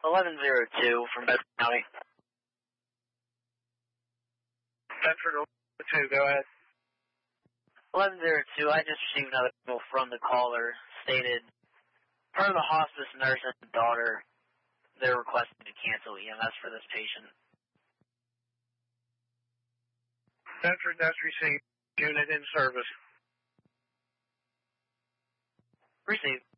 1102 from Bedford County. Bedford 2, go ahead. 1102, I just received another call from the caller, stated, per the hospice nurse and daughter, they're requesting to cancel EMS for this patient. Bedford, that's received. Unit in service. Received.